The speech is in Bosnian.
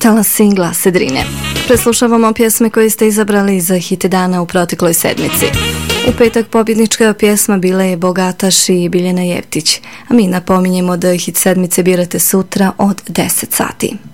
Talas singla Sedrine. Preslušavamo pjesme koje ste izabrali za hit dana u protekloj sedmici. U petak pobjednička pjesma bila je Bogataš i Biljana Jeftić, a mi napominjemo da hit sedmice birate sutra od 10 sati.